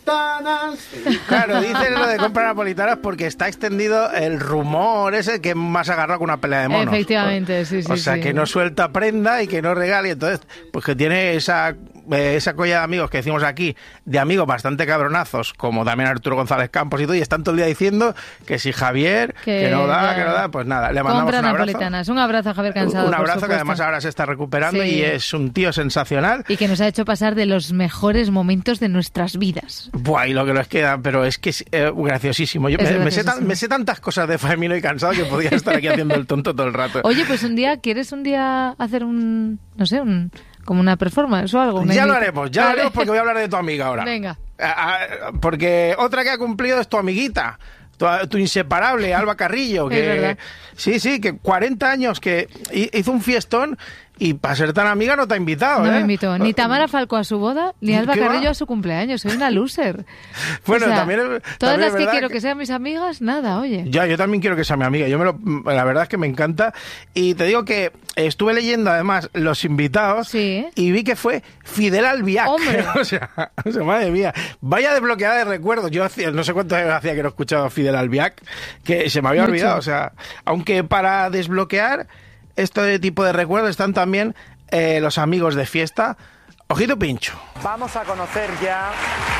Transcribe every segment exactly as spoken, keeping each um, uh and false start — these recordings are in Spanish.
napolitanas. Claro, dicen lo de compra napolitanas porque está extendido el rumor ese que más agarrado con una pelea de monos. Efectivamente, sí, sí. O sea, sí. que no suelta prenda y que no regale. Entonces, pues que tiene esa, eh, esa colla de amigos que decimos aquí, de amigos bastante cabronazos, como también Arturo González Campos y todo, y están todo el día diciendo que si Javier, que, que no da, ya. que no da, pues nada, le mandamos compra un abrazo. napolitanas. Un abrazo a Javier Cansado. Un abrazo por que además ahora se está recuperando sí. y es un tío sensacional. Y que nos ha hecho pasar de los mejores momentos de nuestras vidas. Buah, y lo que nos queda, pero es que es eh, graciosísimo. Yo me, me, sé tan, me sé tantas cosas de Famino y Cansado que podría estar aquí haciendo el tonto todo el rato. Oye, pues un día, ¿quieres un día hacer un, no sé, un como una performance o algo? Ya lo haremos, ya lo haremos porque voy a hablar de tu amiga ahora. Venga. Porque otra que ha cumplido es tu amiguita. Tu, tu inseparable, Alba Carrillo, que es verdad. sí, sí, que cuarenta años, que hizo un fiestón y para ser tan amiga no te ha invitado. No ¿eh? me invitó ni Tamara Falco a su boda, ni Alba Carrillo va? a su cumpleaños. Soy una loser. Bueno, o sea, también es, todas también las es que verdad quiero que... que sean mis amigas, nada, oye. Ya, yo también quiero que sea mi amiga. Yo me lo, la verdad es que me encanta. Y te digo que estuve leyendo además los invitados sí. y vi que fue Fidel Albiac. ¡Hombre! o, sea, o sea, madre mía, vaya desbloqueada de recuerdos. Yo hacía, no sé cuánto hacía que no escuchaba a Fidel Albiac, que se me había Mucho. olvidado. O sea, aunque para desbloquear este tipo de recuerdos están también eh, los amigos de fiesta. Ojito pincho. Vamos a conocer ya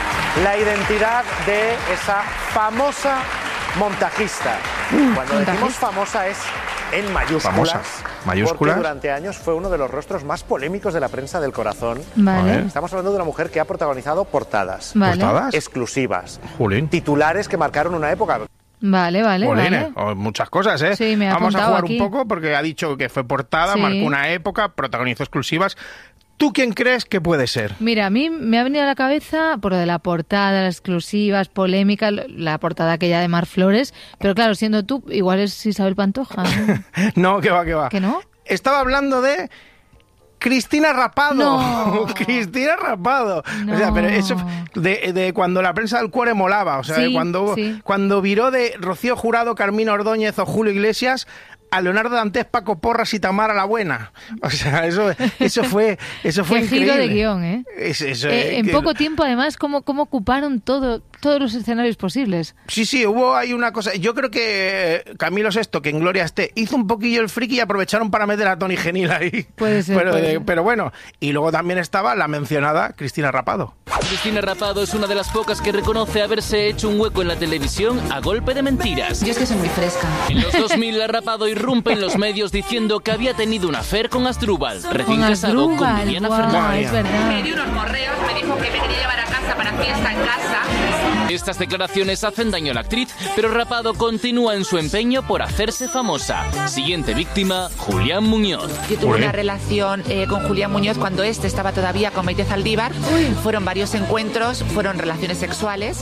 la identidad de esa famosa montajista. Cuando ¿Montajista? decimos famosa es en mayúsculas, Famosa. Mayúsculas. porque durante años fue uno de los rostros más polémicos de la prensa del corazón. Vale. Estamos hablando de una mujer que ha protagonizado portadas, Vale. ¿Portadas? exclusivas, Jolín. titulares que marcaron una época. Vale, vale, Jolines, vale. o muchas cosas, ¿eh? Sí, me ha Vamos a apuntado jugar aquí. un poco porque ha dicho que fue portada, Sí. marcó una época, protagonizó exclusivas. ¿Tú quién crees que puede ser? Mira, a mí me ha venido a la cabeza por lo de la portada, las exclusivas, polémica, la portada aquella de Mar Flores, pero claro, siendo tú, igual es Isabel Pantoja. ¿No? No, que va, que va. ¿Que no? Estaba hablando de Cristina Rapado. No. Cristina Rapado. No. O sea, pero eso de, de cuando la prensa del cuore molaba, o sea, Sí, de cuando, sí. cuando viró de Rocío Jurado, Carmina Ordóñez o Julio Iglesias a Leonardo Dantes, Paco Porras y Tamara la Buena. O sea, eso, eso fue, eso fue Qué increíble. giro de guión, ¿eh? Es- eso, Eh, eh, en que- poco tiempo, además, cómo, cómo ocuparon todo, todos los escenarios posibles. Sí, sí, hubo ahí una cosa. Yo creo que Camilo Sesto, que en Gloria esté, hizo un poquillo el friki y aprovecharon para meter a Tony Genil ahí. Puede ser, Pero, puede de- ser. pero bueno, y luego también estaba la mencionada Cristina Rapado. Cristina Rapado es una de las pocas que reconoce haberse hecho un hueco en la televisión a golpe de mentiras. Yo es que soy muy fresca. En los dos mil, la Rapado irrumpe en los medios diciendo que había tenido un affair con Asdrúbal, recién Con casado con Asdrúbal, Viviana guau, Fernández. es verdad. Me dio unos morreos, me dijo que me quería llevar a casa para fiesta en casa. Estas declaraciones hacen daño a la actriz, pero Rapado continúa en su empeño por hacerse famosa. Siguiente víctima, Julián Muñoz. Yo tuve Uy. una relación eh, con Julián Muñoz cuando este estaba todavía con Maite Zaldívar. Fueron varios encuentros, fueron relaciones sexuales.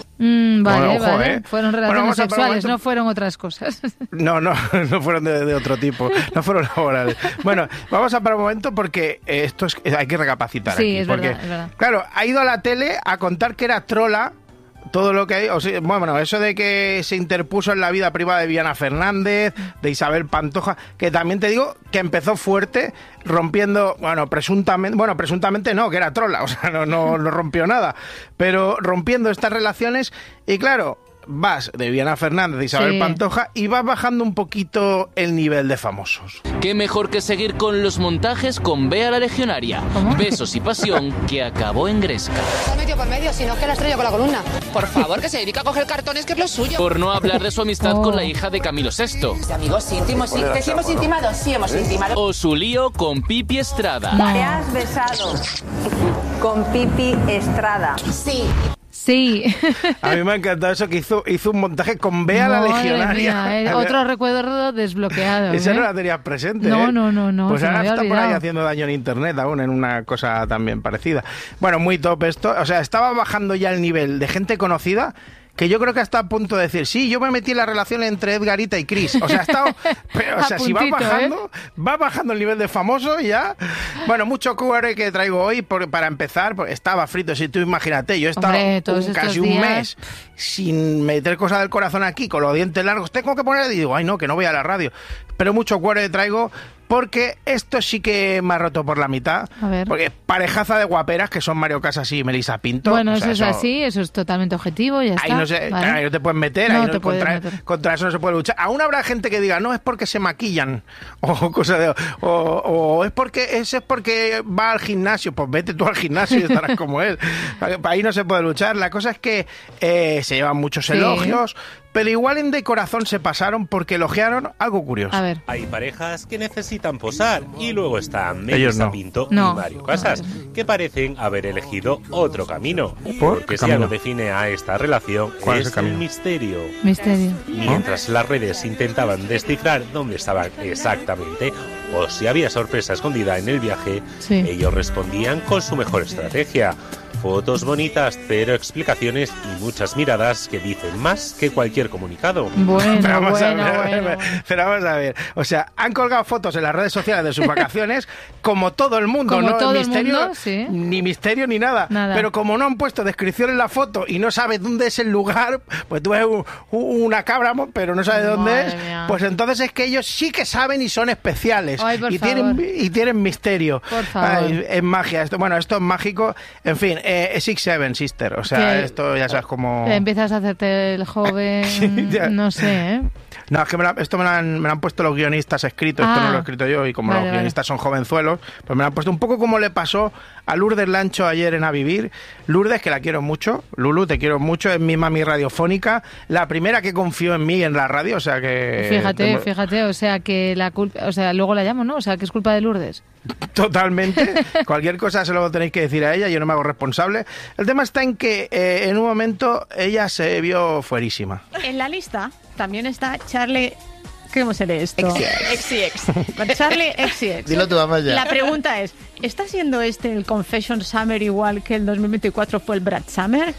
Mm, vale, Bueno, ojo, vale. ¿eh? Fueron Bueno, relaciones vamos a probar un sexuales, momento. no fueron otras cosas. No, no, no fueron de, de otro tipo, no fueron laborales. Bueno, vamos a parar un momento porque eh, esto es, hay que recapacitar Sí, aquí. es porque, verdad, es verdad. Claro, ha ido a la tele a contar que era trola. Todo lo que hay, o sea, bueno, eso de que se interpuso en la vida privada de Viviana Fernández, de Isabel Pantoja, que también te digo que empezó fuerte, rompiendo, bueno, presuntamente, bueno, presuntamente no, que era trola, o sea, no, no, no rompió nada, pero rompiendo estas relaciones, y claro, vas de Viviana Fernández, de Isabel Sí. Pantoja, y vas bajando un poquito el nivel de famosos. Qué mejor que seguir con los montajes con Bea la Legionaria. ¿Cómo? Besos y pasión que acabó en Gresca. Se ha metido por medio, si no es que la estrella con la columna. Por favor, que se dedica a coger cartones, que es lo suyo. Por no hablar de su amistad Oh. con la hija de Camilo Sesto. De amigos íntimos, sí. ¿Que sí hemos intimado? Sí, hemos intimado. O su lío con Pipi Estrada. Te has besado con Pipi Estrada. Sí. Sí. A mí me ha encantado eso que hizo, hizo un montaje con Bea la Madre Legionaria. mía, eh, otro recuerdo desbloqueado. Esa ¿eh? no la tenías presente, No, ¿eh? no, no, no, Pues se me ahora había está por ahí olvidado. haciendo daño en internet aún, en una cosa también parecida. Bueno, muy top esto. O sea, estaba bajando ya el nivel de gente conocida, que yo creo que está a punto de decir, sí, yo me metí en la relación entre Edgarita y Chris. O sea, ha estado, pero, o A sea, si va puntito, bajando, va bajando el nivel de famoso ya. Bueno, mucho Q R que traigo hoy por- para empezar, porque estaba frito, si tú imagínate, yo he estado Hombre, todos un- estos casi un días. mes sin meter cosas del corazón aquí, con los dientes largos, tengo que poner, y digo, ay no, que no voy a la radio. Pero mucho Q R traigo porque esto sí que me ha roto por la mitad. A ver. Porque parejaza de guaperas que son Mario Casas y Melissa Pinto. Bueno, o sea, eso es eso, así, eso es totalmente objetivo, ya ahí está. no, se, ¿vale? ahí no te puedes meter, No ahí te no, puedes contra, meter. contra eso no se puede luchar. Aún habrá gente que diga, no, es porque se maquillan, o cosa de, o, o es porque ese es porque va al gimnasio. Pues vete tú al gimnasio y estarás como él. Ahí no se puede luchar. La cosa es que eh, se llevan muchos Sí. elogios, pero igual en De Corazón se pasaron porque elogiaron algo curioso. A ver. Hay parejas que necesitan posar y luego están Ellos Melissa no. Pinto No. y Mario Casas, que parecen haber elegido otro camino. ¿Por? Porque ¿Qué si camino? algo define a esta relación ¿Cuál es es el camino? el misterio. Misterio. Mientras las redes intentaban descifrar dónde estaban exactamente o si había sorpresa escondida en el viaje, Sí. ellos respondían con su mejor estrategia. Fotos bonitas, pero explicaciones y muchas miradas que dicen más que cualquier comunicado. Bueno, Pero vamos bueno, a ver, bueno, bueno. pero vamos a ver. O sea, han colgado fotos en las redes sociales de sus vacaciones, como todo el mundo, Como no todo el misterio, mundo, sí. ni misterio ni nada. Nada. Pero como no han puesto descripción en la foto y no sabes dónde es el lugar, pues tú ves un- un- una cabra, pero no sabes dónde Madre es. mía. Pues entonces es que ellos sí que saben y son especiales. Ay, por y favor. tienen y tienen misterio. Por favor. Ay, es magia. Esto, bueno, esto es mágico. En fin, eh, Six Seven Sister. O sea, Que- esto ya sabes como. Que empiezas a hacerte el joven, Ya. no sé, ¿eh? No, es que me la- esto me lo, han, me lo han puesto los guionistas escritos, esto Ah. no lo he escrito yo, y como Vale, los vale. guionistas son jovenzuelos, pues me lo han puesto un poco como le pasó a Lourdes Lancho ayer en A Vivir. Lourdes, que la quiero mucho, Lulu, te quiero mucho, es mi mami radiofónica, la primera que confió en mí en la radio, o sea que... Fíjate, tengo- fíjate, o sea que la culpa, o sea, luego la llamo, ¿no? O sea, que es culpa de Lourdes. Totalmente. Cualquier cosa se lo tenéis que decir a ella, yo no me hago responsable. El tema está en que eh, en un momento ella se vio fuerísima. En la lista también está Charlie... ¿Cómo se lee esto? X y X. Charlie X y X. Dilo tú, Amaya. La pregunta es, ¿está siendo este el Confession Summer igual que el dos mil veinticuatro fue el Brad Summer?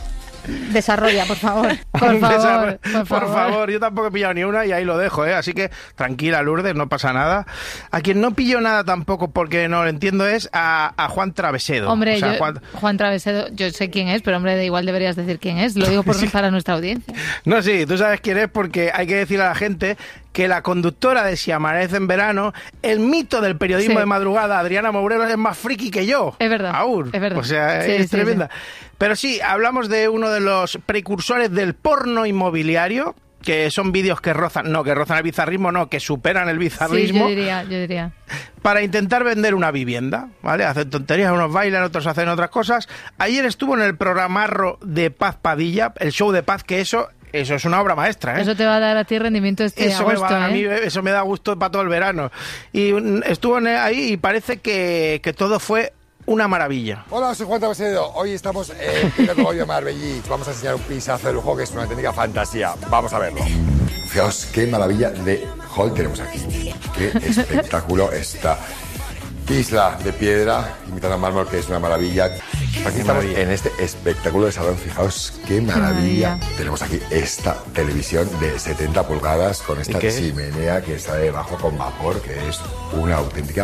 Desarrolla, por favor. Por favor, Desarroll- por por favor. favor, yo tampoco he pillado ni una y ahí lo dejo, ¿eh? Así que tranquila, Lourdes, no pasa nada. A quien no pillo nada tampoco porque no lo entiendo es a, a Juan Travesedo. Hombre, O sea, yo- Juan- Juan... Travesedo, yo sé quién es, pero hombre, de igual deberías decir quién es. Lo digo por, para nuestra audiencia. No, sí, tú sabes quién es porque hay que decir a la gente que la conductora de Si amanece en verano, el mito del periodismo Sí. de madrugada, Adriana Morelos, es más friki que yo. Es verdad, Aún. es verdad. O sea, Sí, es sí, tremenda. Pero sí, hablamos de uno de los precursores del porno inmobiliario, que son vídeos que rozan, no, que rozan el bizarrismo, no, que superan el Sí, bizarrismo. yo diría, yo diría. Para intentar vender una vivienda, ¿vale? Hacen tonterías, unos bailan, otros hacen otras cosas. Ayer estuvo en el programarro de Paz Padilla, el show de Paz, que eso, eso es una obra maestra, ¿eh? Eso te va a dar a ti rendimiento este Eso me, agosto, va, a ¿eh? mí, eso me da gusto para todo el verano. Y mm, estuvo en- ahí y parece que, que todo fue una maravilla. Hola, soy Juan Travesedo. Hoy estamos en Pino Cogollo Marbellí. Vamos a enseñar un pisazo de lujo que es una auténtica fantasía. Vamos a verlo. Fijaos qué maravilla de hall tenemos aquí. Qué espectáculo esta isla de piedra imitando a mármol, que es una maravilla. Aquí estamos en este espectáculo de salón. Fijaos qué maravilla. maravilla. Tenemos aquí esta televisión de setenta pulgadas con esta ¿Y qué? chimenea que está debajo con vapor, que es una auténtica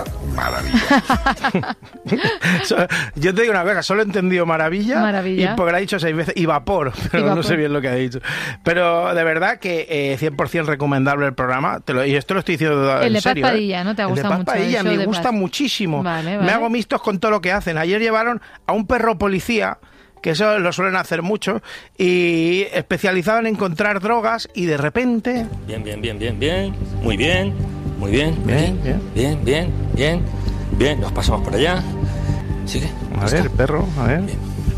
maravilla. So- Yo te digo una cosa, solo he entendido maravilla, Maravilla. y porque lo ha dicho seis veces, y vapor, pero Y no vapor. sé bien lo que ha dicho. Pero de verdad que eh, cien por ciento recomendable el programa, te lo- y esto lo estoy diciendo El en de Paz serio. ¿eh? Padilla, ¿no? ¿Te ha El de gustado Paz mucho el Padilla, show me de gusta Paz? muchísimo. Vale, vale. Me hago mistos con todo lo que hacen. Ayer llevaron a un perro policía, que eso lo suelen hacer mucho, y especializado en encontrar drogas, y de repente... Bien, bien, bien, bien, bien. Muy bien, muy bien. Bien, aquí. bien. Bien, bien, bien. Bien, nos pasamos por allá. Sigue. A ver, el perro, a ver,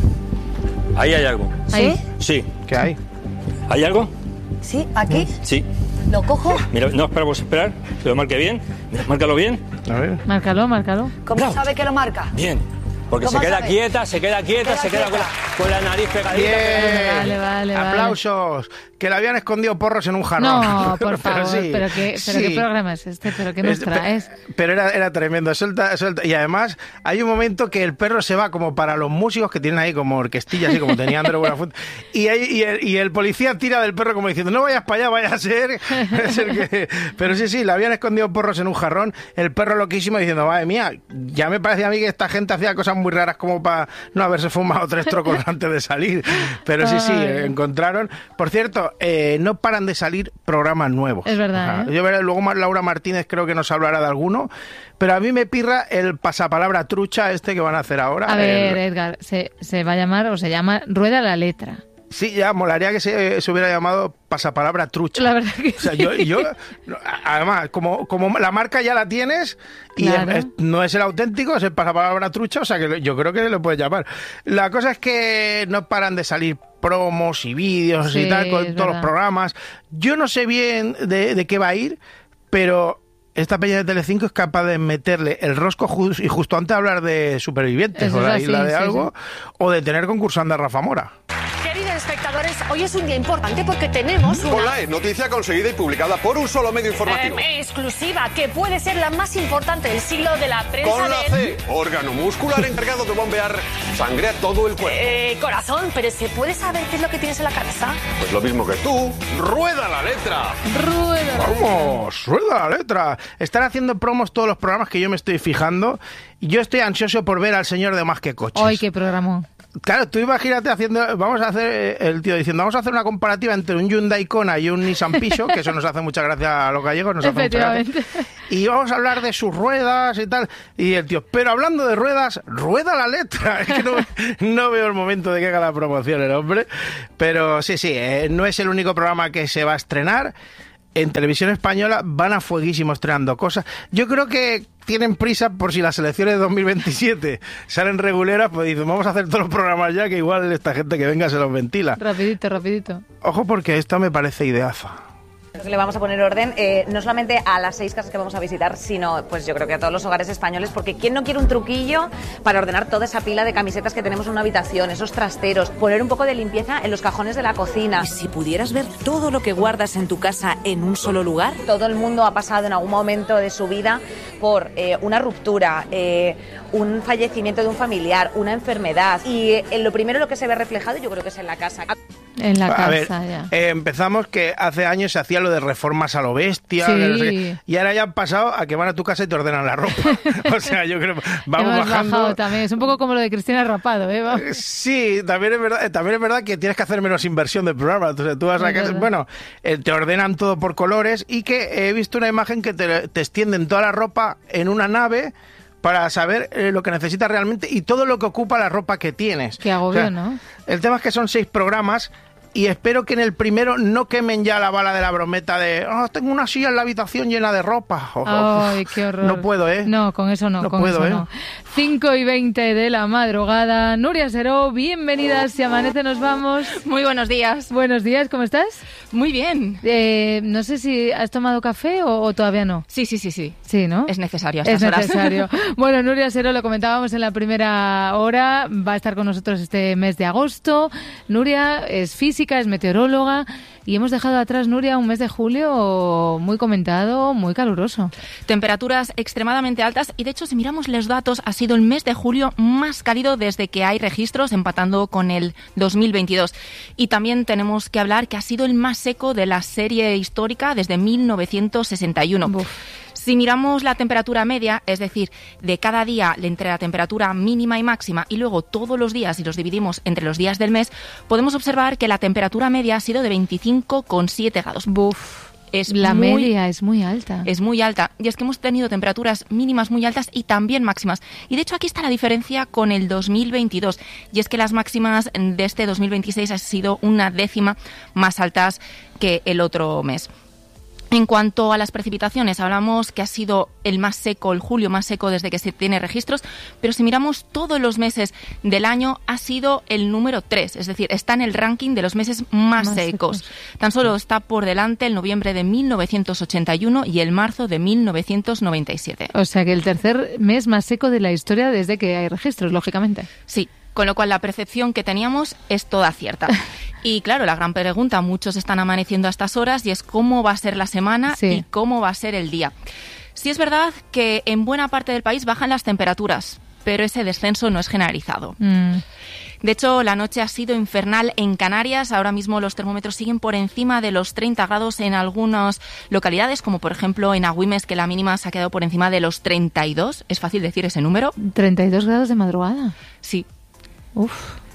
Ahí hay algo. Ahí. Sí. ¿qué hay? ¿Hay algo? Sí, aquí. Sí. Lo cojo. Mira, no esperamos esperar. Que lo marque bien. Mira, márcalo bien. A ver... Márcalo, márcalo. ¿Cómo Bravo. sabe que lo marca? Bien. Porque se ¿Cómo queda sabe? quieta, se queda quieta, Queda se queda con la, con la nariz pegadita. Bien. Vale, vale, vale. Aplausos. Que le habían escondido porros en un jarrón. No, por favor, sí, pero, qué, pero sí. qué programa es este, pero qué nos Es- pe- traes. Pero era, era tremendo, suelta, suelta. Y además hay un momento que el perro se va como para los músicos que tienen ahí como orquestilla, así como tenía Andrés Buenafuente. Y, hay- y, el, y el policía tira del perro como diciendo, no vayas para allá, vaya a ser. vaya a ser que... Pero sí, sí, le habían escondido porros en un jarrón. El perro loquísimo diciendo, madre mía, ya me parecía a mí que esta gente hacía cosas eran muy raras como para no haberse fumado tres trocos antes de salir. Pero sí, sí, Ay. encontraron. Por cierto, eh, no paran de salir programas nuevos. Es verdad, Ajá. ¿eh? Yo veré, luego más Laura Martínez creo que nos hablará de alguno. Pero a mí me pirra el pasapalabra trucha este que van a hacer ahora. A ver, el- Edgar, se, se va a llamar o se llama Rueda la Letra. Sí, ya molaría que se, se hubiera llamado pasapalabra trucha. La verdad que O sea, yo, yo no, además, como, como la marca ya la tienes y Claro. es- es- no es el auténtico, es el pasapalabra trucha, o sea que yo creo que se lo puedes llamar. La cosa es que no paran de salir promos y vídeos Sí, y tal con es todos los verdad. programas. Yo no sé bien de, de qué va a ir, pero esta peña de Telecinco es capaz de meterle el rosco ju- y justo antes de hablar de Supervivientes Eso o es la así, isla de sí, algo, o de tener concursando a Rafa Mora. Queridos espectadores, hoy es un día importante porque tenemos una Con la E, noticia conseguida y publicada por un solo medio informativo. eh, exclusiva que puede ser la más importante del siglo de la prensa. Con la del- C, órgano muscular encargado de bombear sangre a todo el cuerpo. Eh, corazón, pero ¿se puede saber qué es lo que tienes en la cabeza? Pues lo mismo que tú, rueda la letra. Rueda. Vamos, rueda la letra. Están haciendo promos todos los programas que yo me estoy fijando. Y yo estoy ansioso por ver al señor de Más que Coches. Ay, qué programón. Claro, tú imagínate haciendo, vamos a hacer, eh, el tío diciendo, vamos a hacer una comparativa entre un Hyundai Kona y un Nissan Piso, que eso nos hace mucha gracia a los gallegos, nos hace mucha gracia. Efectivamente. Y vamos a hablar de sus ruedas y tal. Y el tío, pero hablando de ruedas, rueda la letra. Es que no, no veo el momento de que haga la promoción el hombre. Pero sí, sí, eh, no es el único programa que se va a estrenar. En Televisión Española van a fueguísimo estrenando cosas. Yo creo que tienen prisa por si las elecciones de dos mil veintisiete salen reguleras, pues dicen, vamos a hacer todos los programas ya, que igual esta gente que venga se los ventila. Rapidito, rapidito. Ojo porque esta me parece ideaza. Le vamos a poner orden eh, no solamente a las seis casas que vamos a visitar, sino pues yo creo que a todos los hogares españoles, porque ¿quién no quiere un truquillo para ordenar toda esa pila de camisetas que tenemos en una habitación, esos trasteros, poner un poco de limpieza en los cajones de la cocina? ¿Y si pudieras ver todo lo que guardas en tu casa en un solo lugar? Todo el mundo ha pasado en algún momento de su vida por eh, una ruptura, eh, un fallecimiento de un familiar, una enfermedad, y eh, lo primero lo que se ve reflejado yo creo que es en la casa. En la A casa, ver, ya. eh, empezamos que hace años se hacía lo de reformas a lo bestia, Sí. que no sé qué, y ahora ya han pasado a que van a tu casa y te ordenan la ropa. O sea, yo creo vamos Hemos bajando. bajado también. Es un poco como lo de Cristina Rapado, ¿eh? Vamos. Sí, también es verdad, también es verdad que tienes que hacer menos inversión de programa. Entonces tú vas a Es casa, verdad. bueno, eh, te ordenan todo por colores y que he visto una imagen que te, te extienden toda la ropa en una nave para saber eh, lo que necesitas realmente y todo lo que ocupa la ropa que tienes. Qué agobio, O sea, ¿no? El tema es que son seis programas. Y espero que en el primero no quemen ya la bala de la brometa de oh, tengo una silla en la habitación llena de ropa. Oh, Ay, qué horror. No puedo, ¿eh? No, con eso no, No con puedo, eso ¿eh? no. cinco y veinte de la madrugada. Nuria Seró, bienvenida. Si amanece nos vamos. Muy buenos días. Buenos días, ¿cómo estás? Muy bien. Eh, no sé si has tomado café o, o todavía no. Sí, sí, sí, sí. Sí, ¿no? Es necesario a Es estas horas. necesario. Bueno, Nuria Seró, lo comentábamos en la primera hora, va a estar con nosotros este mes de agosto. Nuria es física, es meteoróloga y hemos dejado atrás, Nuria, un mes de julio muy comentado, muy caluroso. Temperaturas extremadamente altas y de hecho si miramos los datos ha sido el mes de julio más cálido desde que hay registros, empatando con el dos mil veintidós. Y también tenemos que hablar que ha sido el más seco de la serie histórica desde mil novecientos sesenta y uno. Uf. Si miramos la temperatura media, es decir, de cada día entre la temperatura mínima y máxima y luego todos los días y los dividimos entre los días del mes, podemos observar que la temperatura media ha sido de veinticinco coma siete grados. Buf. Es La muy, media es muy alta. Es muy alta. Y es que hemos tenido temperaturas mínimas muy altas y también máximas. Y de hecho aquí está la diferencia con el dos mil veintidós. Y es que las máximas de este dos mil veintiséis han sido una décima más altas que el otro mes. En cuanto a las precipitaciones, hablamos que ha sido el más seco, el julio más seco desde que se tiene registros, pero si miramos todos los meses del año ha sido el número tres, es decir, está en el ranking de los meses más, Más secos. secos. Tan solo está por delante el noviembre de mil novecientos ochenta y uno y el marzo de mil novecientos noventa y siete. O sea que el tercer mes más seco de la historia desde que hay registros, lógicamente. Sí, con lo cual la percepción que teníamos es toda cierta. Y claro, la gran pregunta, muchos están amaneciendo a estas horas y es cómo va a ser la semana Sí. y cómo va a ser el día. Sí es verdad que en buena parte del país bajan las temperaturas, pero ese descenso no es generalizado. Mm. De hecho, la noche ha sido infernal en Canarias. Ahora mismo los termómetros siguen por encima de los treinta grados en algunas localidades, como por ejemplo en Agüimes, que la mínima se ha quedado por encima de los treinta y dos. Es fácil decir ese número. treinta y dos grados de madrugada. Sí. Uf,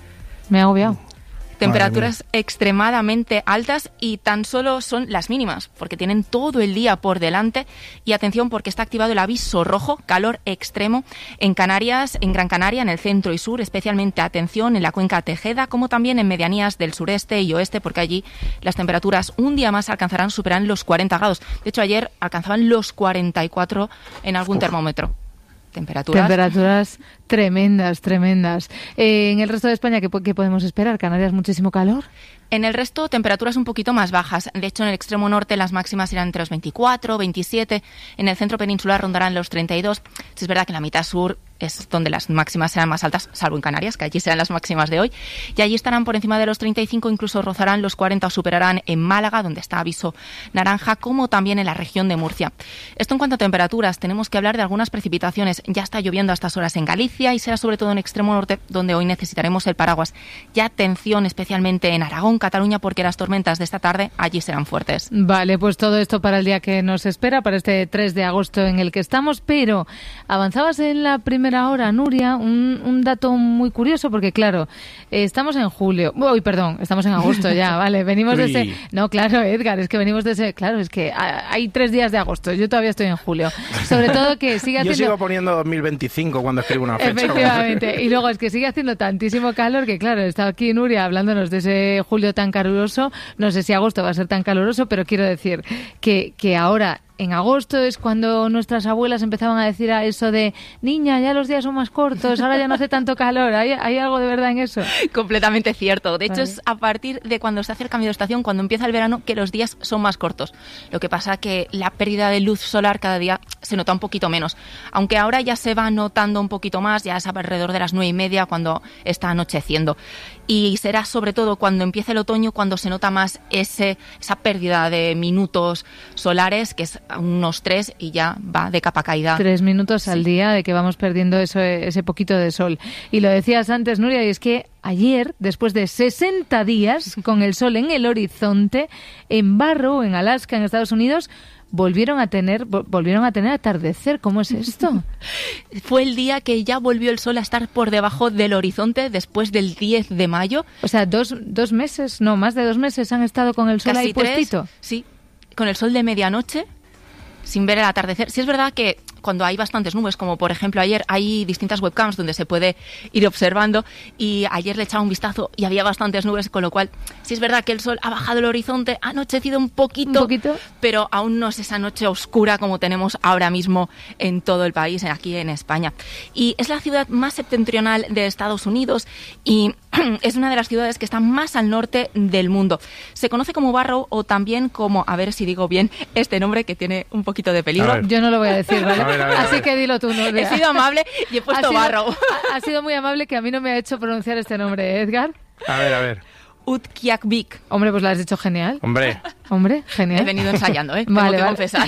me ha agobiado. Temperaturas extremadamente altas y tan solo son las mínimas, porque tienen todo el día por delante. Y atención, porque está activado el aviso rojo, calor extremo, en Canarias, en Gran Canaria, en el centro y sur, especialmente atención en la cuenca Tejeda, como también en medianías del sureste y oeste, porque allí las temperaturas un día más alcanzarán, superarán los cuarenta grados. De hecho, ayer alcanzaban los cuarenta y cuatro en algún Uf. termómetro. Temperaturas. Temperaturas tremendas, tremendas. Eh, en el resto de España, ¿qué, ¿qué podemos esperar? ¿Canarias muchísimo calor? En el resto, temperaturas un poquito más bajas. De hecho, en el extremo norte las máximas irán entre los veinticuatro, veintisiete. En el centro peninsular rondarán los treinta y dos. Es verdad que en la mitad sur es donde las máximas serán más altas, salvo en Canarias, que allí serán las máximas de hoy. Y allí estarán por encima de los treinta y cinco, incluso rozarán los cuarenta o superarán en Málaga, donde está aviso naranja, como también en la región de Murcia. Esto en cuanto a temperaturas. Tenemos que hablar de algunas precipitaciones. Ya está lloviendo a estas horas en Galicia y será sobre todo en extremo norte, donde hoy necesitaremos el paraguas. Ya atención especialmente en Aragón, Cataluña, porque las tormentas de esta tarde allí serán fuertes. Vale, pues todo esto para el día que nos espera, para este tres de agosto en el que estamos, pero avanzabas en la primera hora, Nuria, un, un dato muy curioso, porque claro, eh, estamos en julio, uy, perdón, estamos en agosto ya, vale, venimos de ese, no, claro, Edgar, es que venimos de ese, claro, es que hay tres días de agosto, yo todavía estoy en julio, sobre todo que sigue haciendo... Yo sigo poniendo dos mil veinticinco cuando escribo una fecha. Efectivamente, y luego es que sigue haciendo tantísimo calor que claro, está aquí Nuria hablándonos de ese julio tan caluroso, no sé si agosto va a ser tan caluroso, pero quiero decir que, que ahora... En agosto es cuando nuestras abuelas empezaban a decir a eso de niña, ya los días son más cortos, ahora ya no hace tanto calor. ¿Hay, hay algo de verdad en eso? Completamente cierto. De hecho, vale. Es a partir de cuando se hace el cambio de estación, cuando empieza el verano, que los días son más cortos. Lo que pasa que la pérdida de luz solar cada día se nota un poquito menos. Aunque ahora ya se va notando un poquito más, ya es alrededor de las nueve y media cuando está anocheciendo. Y será sobre todo cuando empiece el otoño cuando se nota más ese, esa pérdida de minutos solares, que es unos tres y ya va de capa caída. Tres minutos al sí. día de que vamos perdiendo eso, ese poquito de sol. Y lo decías antes, Nuria, y es que ayer, después de sesenta días con el sol en el horizonte, en Barrow, en Alaska, en Estados Unidos, volvieron a tener volvieron a tener atardecer. ¿Cómo es esto? Fue el día que ya volvió el sol a estar por debajo del horizonte después del diez de mayo. O sea, dos, dos meses, no, más de dos meses han estado con el sol Casi ahí tres, puestito. Sí, con el sol de medianoche, sin ver el atardecer. Sí es verdad que cuando hay bastantes nubes, como por ejemplo ayer, hay distintas webcams donde se puede ir observando, y ayer le echaba un vistazo y había bastantes nubes, con lo cual sí es verdad que el sol ha bajado el horizonte, ha anochecido un poquito, ¿Un poquito? pero aún no es esa noche oscura como tenemos ahora mismo en todo el país, aquí en España. Y es la ciudad más septentrional de Estados Unidos y es una de las ciudades que está más al norte del mundo. Se conoce como Barrow, o también como, a ver si digo bien este nombre que tiene un poquito de peligro. Yo no lo voy a decir, ¿vale? A ver, a ver, a ver. Así que dilo tú, Nuria. He sido amable y he puesto ha sido, Barrow. Ha, ha sido muy amable que a mí no me ha hecho pronunciar este nombre, ¿eh, Edgar? A ver, a ver. Utqiagvik. Hombre, pues lo has hecho genial. Hombre. Hombre, genial. He venido ensayando, ¿eh? Vale, Tengo que vale. confesar.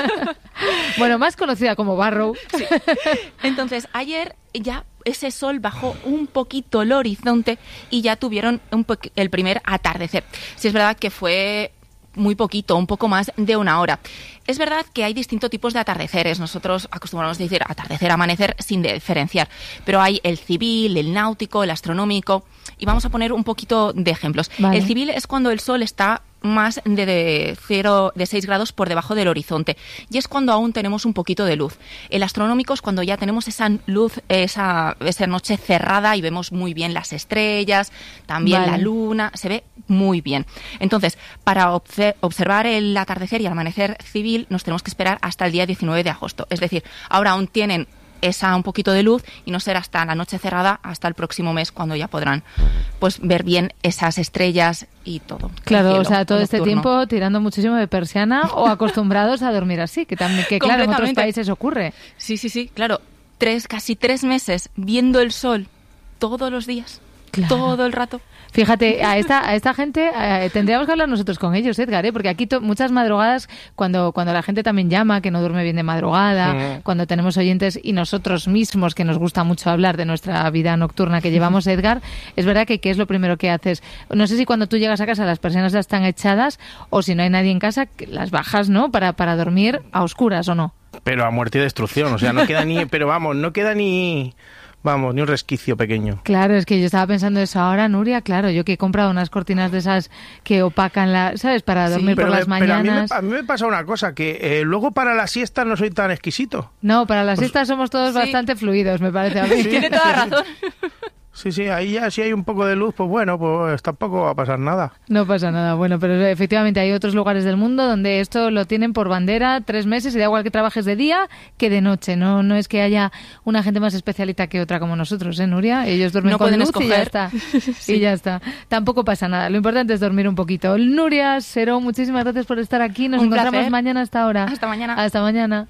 Bueno, más conocida como Barrow. Sí. Entonces, ayer ya ese sol bajó un poquito el horizonte y ya tuvieron un po- el primer atardecer. Sí es verdad que fue muy poquito, un poco más de una hora. Es verdad que hay distintos tipos de atardeceres. Nosotros acostumbramos a decir atardecer, amanecer, sin diferenciar. Pero hay el civil, el náutico, el astronómico. Y vamos a poner un poquito de ejemplos. Vale. El civil es cuando el sol está más de, de, cero, de seis grados por debajo del horizonte. Y es cuando aún tenemos un poquito de luz. El astronómico es cuando ya tenemos esa luz, esa, esa noche cerrada y vemos muy bien las estrellas, también vale. la luna, se ve muy bien. Entonces, para obse- observar el atardecer y el amanecer civil, nos tenemos que esperar hasta el día diecinueve de agosto. Es decir, ahora aún tienen esa un poquito de luz y no será hasta la noche cerrada, hasta el próximo mes, cuando ya podrán pues ver bien esas estrellas y todo. Claro, o sea, todo este tiempo tirando muchísimo de persiana o acostumbrados a dormir así, que también, que claro, en otros países ocurre. Sí, sí, sí, claro. Tres, casi tres meses viendo el sol todos los días, claro. todo el rato. Fíjate, a esta a esta gente eh, tendríamos que hablar nosotros con ellos, Edgar, ¿eh? Porque aquí to- muchas madrugadas, cuando cuando la gente también llama, que no duerme bien de madrugada, Mm. cuando tenemos oyentes y nosotros mismos, que nos gusta mucho hablar de nuestra vida nocturna que llevamos, Edgar, es verdad que ¿qué es lo primero que haces? No sé si cuando tú llegas a casa las persianas ya están echadas o si no hay nadie en casa, que las bajas, ¿no? Para, para dormir a oscuras, ¿o no? Pero a muerte y destrucción, o sea, no queda ni... Pero vamos, no queda ni... Vamos, ni un resquicio pequeño. Claro, es que yo estaba pensando eso ahora, Nuria, claro, yo que he comprado unas cortinas de esas que opacan la, ¿sabes? Para dormir pero por las me- pero a mí, me, mañanas. a mí me pasa una cosa, que eh, luego para la siesta no soy tan exquisito. No, para las Pues- siestas somos todos Sí. bastante fluidos, me parece a mí. Sí, Tiene toda razón. Sí, sí, ahí ya si hay un poco de luz, pues bueno, pues tampoco va a pasar nada. No pasa nada, bueno, pero efectivamente hay otros lugares del mundo donde esto lo tienen por bandera tres meses y da igual que trabajes de día que de noche. No no es que haya una gente más especialita que otra como nosotros, ¿eh, Nuria? Ellos duermen No con pueden luz y ya escoger. está. Sí. Y ya está. Tampoco pasa nada. Lo importante es dormir un poquito. Nuria, Sero, muchísimas gracias por estar aquí. Nos Un encontramos placer. mañana hasta ahora. Hasta mañana. Hasta mañana.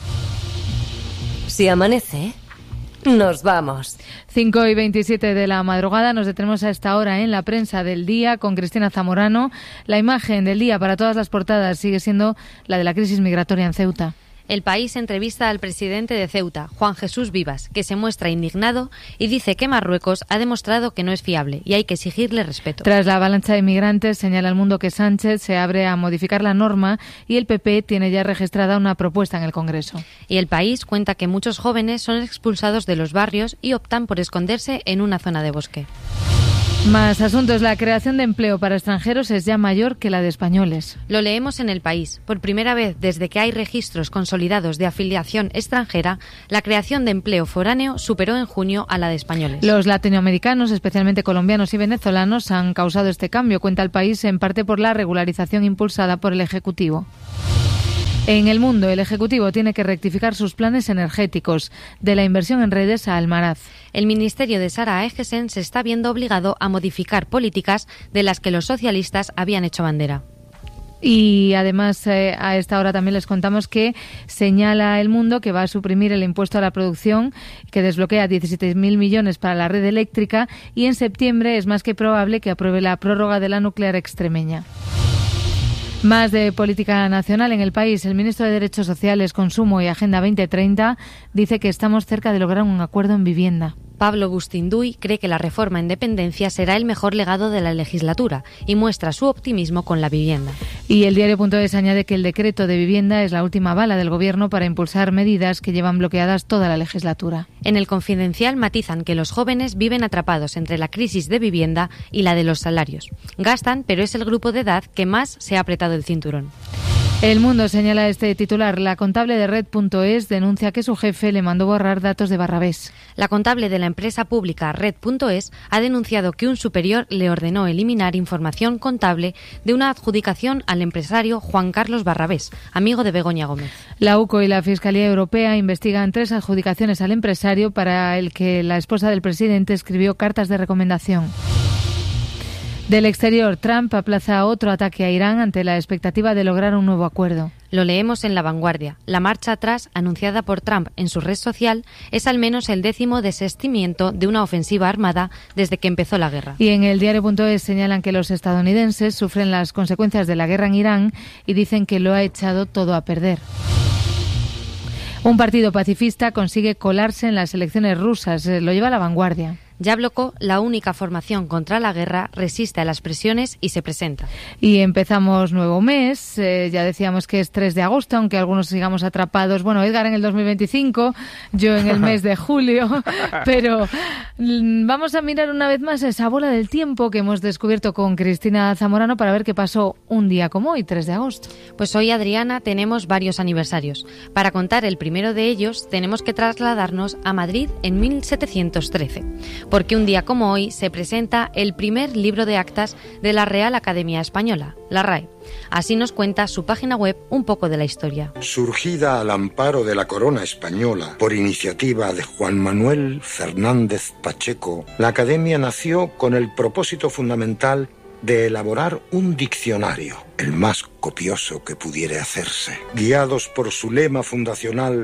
Si amanece, nos vamos. cinco y veintisiete de la madrugada, nos detenemos a esta hora en la prensa del día con Cristina Zamorano. La imagen del día para todas las portadas sigue siendo la de la crisis migratoria en Ceuta. El País entrevista al presidente de Ceuta, Juan Jesús Vivas, que se muestra indignado y dice que Marruecos ha demostrado que no es fiable y hay que exigirle respeto. Tras la avalancha de inmigrantes, señala El Mundo que Sánchez se abre a modificar la norma y el P P tiene ya registrada una propuesta en el Congreso. Y El País cuenta que muchos jóvenes son expulsados de los barrios y optan por esconderse en una zona de bosque. Más asuntos. La creación de empleo para extranjeros es ya mayor que la de españoles. Lo leemos en El País. Por primera vez desde que hay registros consolidados de afiliación extranjera, la creación de empleo foráneo superó en junio a la de españoles. Los latinoamericanos, especialmente colombianos y venezolanos, han causado este cambio, cuenta El País, en parte por la regularización impulsada por el Ejecutivo. En El Mundo, el Ejecutivo tiene que rectificar sus planes energéticos, de la inversión en redes a Almaraz. El ministerio de Sara Egesen se está viendo obligado a modificar políticas de las que los socialistas habían hecho bandera. Y además eh, a esta hora también les contamos que señala El Mundo que va a suprimir el impuesto a la producción que desbloquea diecisiete mil millones para la red eléctrica y en septiembre es más que probable que apruebe la prórroga de la nuclear extremeña. Más de política nacional en El País. El ministro de Derechos Sociales, Consumo y Agenda veinte treinta dice que estamos cerca de lograr un acuerdo en vivienda. Pablo Bustinduy cree que la reforma en dependencia será el mejor legado de la legislatura y muestra su optimismo con la vivienda. Y el diario.es añade que el decreto de vivienda es la última bala del Gobierno para impulsar medidas que llevan bloqueadas toda la legislatura. En El Confidencial matizan que los jóvenes viven atrapados entre la crisis de vivienda y la de los salarios. Gastan, pero es el grupo de edad que más se ha apretado el cinturón. El Mundo señala este titular. La contable de Red.es denuncia que su jefe le mandó borrar datos de Barrabés. La contable de la empresa pública Red.es ha denunciado que un superior le ordenó eliminar información contable de una adjudicación al empresario Juan Carlos Barrabés, amigo de Begoña Gómez. La U C O y la Fiscalía Europea investigan tres adjudicaciones al empresario para el que la esposa del presidente escribió cartas de recomendación. Del exterior, Trump aplaza otro ataque a Irán ante la expectativa de lograr un nuevo acuerdo. Lo leemos en La Vanguardia. La marcha atrás, anunciada por Trump en su red social, es al menos el décimo desistimiento de una ofensiva armada desde que empezó la guerra. Y en el diario.es señalan que los estadounidenses sufren las consecuencias de la guerra en Irán y dicen que lo ha echado todo a perder. Un partido pacifista consigue colarse en las elecciones rusas. Lo lleva La Vanguardia. Yabloko, la única formación contra la guerra, resiste a las presiones y se presenta. Y empezamos nuevo mes, eh, ya decíamos que es tres de agosto, aunque algunos sigamos atrapados. Bueno, Edgar en el dos mil veinticinco, yo en el mes de julio, pero mm, vamos a mirar una vez más esa bola del tiempo que hemos descubierto con Cristina Zamorano para ver qué pasó un día como hoy, tres de agosto. Pues hoy, Adriana, tenemos varios aniversarios. Para contar el primero de ellos, tenemos que trasladarnos a Madrid en mil setecientos trece. Porque un día como hoy se presenta el primer libro de actas de la Real Academia Española, la R A E. Así nos cuenta su página web un poco de la historia. Surgida al amparo de la corona española por iniciativa de Juan Manuel Fernández Pacheco, la Academia nació con el propósito fundamental de elaborar un diccionario, el más copioso que pudiera hacerse. Guiados por su lema fundacional,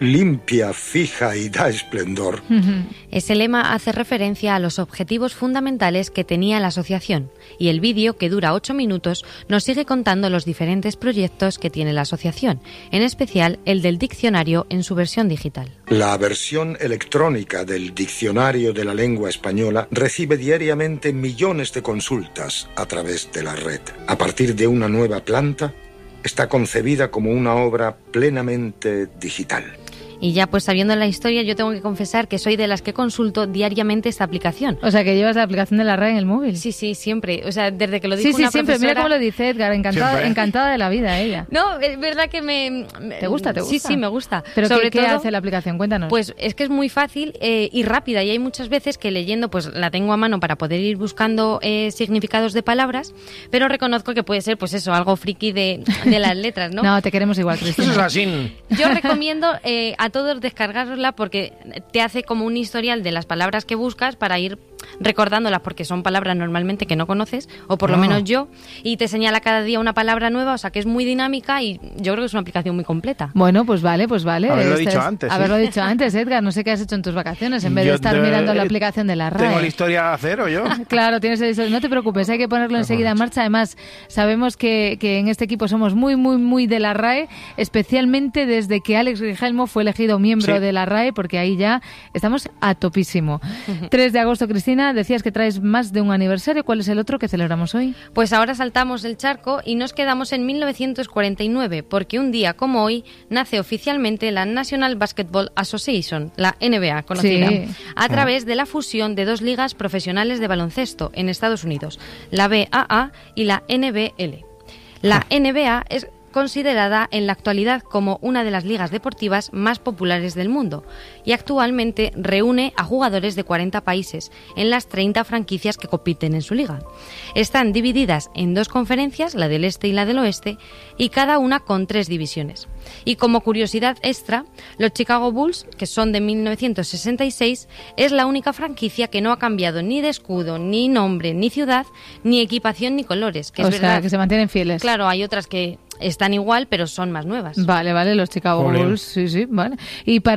limpia, fija y da esplendor. Ese lema hace referencia a los objetivos fundamentales que tenía la asociación, y el vídeo, que dura ocho minutos, nos sigue contando los diferentes proyectos que tiene la asociación, en especial el del diccionario en su versión digital. La versión electrónica del Diccionario de la Lengua Española recibe diariamente millones de consultas a través de la red. A partir de una nueva planta, está concebida como una obra plenamente digital. Y ya pues sabiendo la historia, yo tengo que confesar que soy de las que consulto diariamente esta aplicación. O sea, que llevas la aplicación de la R A E en el móvil. Sí, sí, siempre. O sea, desde que lo dijo sí, sí, una siempre. profesora... Mira cómo lo dice Edgar, encantada, encantada de la vida ella. No, es verdad que me... ¿Te gusta, te gusta? Sí, sí, me gusta. ¿Pero Sobre qué, qué todo, hace la aplicación? Cuéntanos. Pues es que es muy fácil eh, y rápida, y hay muchas veces que leyendo pues la tengo a mano para poder ir buscando eh, significados de palabras, pero reconozco que puede ser pues eso, algo friki de, de las letras, ¿no? No, te queremos igual, Cristina. Eso es así. Yo recomiendo eh, a todos descargarosla porque te hace como un historial de las palabras que buscas para ir recordándolas, porque son palabras normalmente que no conoces, o por lo Ah. menos yo, y te señala cada día una palabra nueva, o sea que es muy dinámica y yo creo que es una aplicación muy completa. Bueno, pues vale, pues vale. Haberlo Este dicho es- antes, sí. Haberlo dicho antes, Edgar. No sé qué has hecho en tus vacaciones, en vez de Yo estar te- mirando la aplicación de la R A E. Tengo la historia a cero yo. Claro, tienes el... No te preocupes, hay que ponerlo enseguida en marcha. Además, sabemos que, que en este equipo somos muy, muy, muy de la R A E, especialmente desde que Alex Rigelmo fue elegido miembro Sí. de la R A E, porque ahí ya estamos a topísimo. tres de agosto, Cristina, decías que traes más de un aniversario. ¿Cuál es el otro que celebramos hoy? Pues ahora saltamos el charco y nos quedamos en mil novecientos cuarenta y nueve, porque un día como hoy nace oficialmente la National Basketball Association, la N B A conocida, Sí. a través de la fusión de dos ligas profesionales de baloncesto en Estados Unidos, la B A A y la N B L. La N B A es considerada en la actualidad como una de las ligas deportivas más populares del mundo y actualmente reúne a jugadores de cuarenta países en las treinta franquicias que compiten en su liga. Están divididas en dos conferencias, la del este y la del oeste, y cada una con tres divisiones. Y como curiosidad extra, los Chicago Bulls, que son de mil novecientos sesenta y seis, es la única franquicia que no ha cambiado ni de escudo, ni nombre, ni ciudad, ni equipación, ni colores. Que o es sea, verdad. que se mantienen fieles. Claro, hay otras que están igual, pero son más nuevas. Vale, vale, los Chicago Jolín. Bulls, sí, sí, vale. Y para